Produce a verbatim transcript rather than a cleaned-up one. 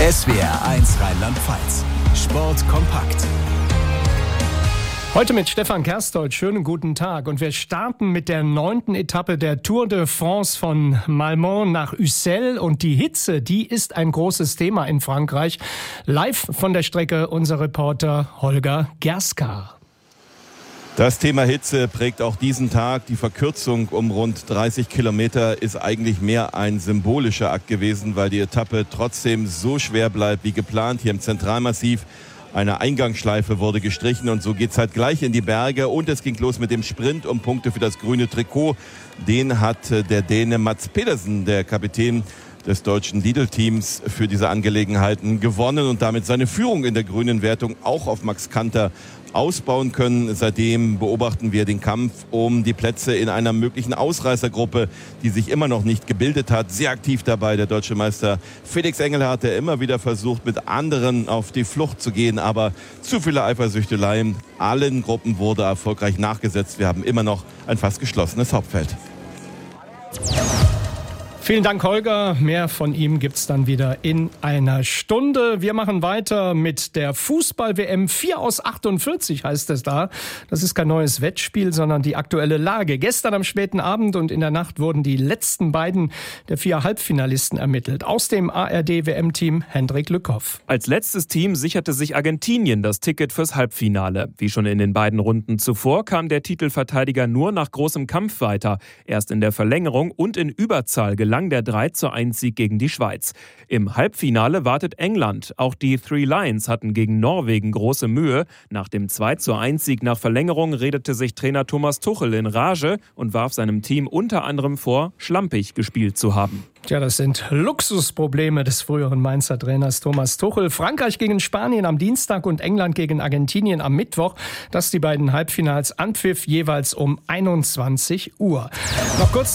S W R eins Rheinland-Pfalz. Sport kompakt. Heute mit Stefan Kerstoldt. Schönen guten Tag. Und wir starten mit der neunten Etappe der Tour de France von Malmont nach Ussel. Und die Hitze, die ist ein großes Thema in Frankreich. Live von der Strecke unser Reporter Holger Gerskar. Das Thema Hitze prägt auch diesen Tag. Die Verkürzung um rund dreißig Kilometer ist eigentlich mehr ein symbolischer Akt gewesen, weil die Etappe trotzdem so schwer bleibt wie geplant hier im Zentralmassiv. Eine Eingangsschleife wurde gestrichen und so geht's halt gleich in die Berge. Und es ging los mit dem Sprint um Punkte für das grüne Trikot. Den hat der Däne Mads Pedersen, der Kapitän des deutschen Lidl-Teams, für diese Angelegenheiten gewonnen und damit seine Führung in der grünen Wertung auch auf Max Kanter ausbauen können. Seitdem beobachten wir den Kampf um die Plätze in einer möglichen Ausreißergruppe, die sich immer noch nicht gebildet hat. Sehr aktiv dabei der deutsche Meister Felix Engelhardt, der immer wieder versucht, mit anderen auf die Flucht zu gehen, aber zu viele Eifersüchteleien. Allen Gruppen wurde erfolgreich nachgesetzt. Wir haben immer noch ein fast geschlossenes Hauptfeld. Vielen Dank, Holger. Mehr von ihm gibt's dann wieder in einer Stunde. Wir machen weiter mit der Fußball-W M. vier aus achtundvierzig heißt es da. Das ist kein neues Wettspiel, sondern die aktuelle Lage. Gestern am späten Abend und in der Nacht wurden die letzten beiden der vier Halbfinalisten ermittelt. Aus dem A R D-W M-Team Hendrik Lückhoff. Als letztes Team sicherte sich Argentinien das Ticket fürs Halbfinale. Wie schon in den beiden Runden zuvor kam der Titelverteidiger nur nach großem Kampf weiter. Erst in der Verlängerung und in Überzahl gelang der drei zu eins Sieg gegen die Schweiz. Im Halbfinale wartet England. Auch die Three Lions hatten gegen Norwegen große Mühe. Nach dem zwei zu eins Sieg nach Verlängerung redete sich Trainer Thomas Tuchel in Rage und warf seinem Team unter anderem vor, schlampig gespielt zu haben. Tja, das sind Luxusprobleme des früheren Mainzer Trainers Thomas Tuchel. Frankreich gegen Spanien am Dienstag und England gegen Argentinien am Mittwoch. Das die beiden Halbfinals Anpfiff jeweils um einundzwanzig Uhr. Noch kurz